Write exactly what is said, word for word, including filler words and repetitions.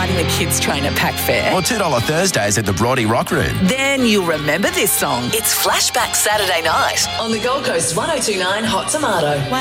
riding the kids' train at Pack Fair. Or two dollar Thursdays at the Broady Rock Room. Then you'll remember this song. It's Flashback Saturday night on the Gold Coast one oh two point nine Hot Tomato.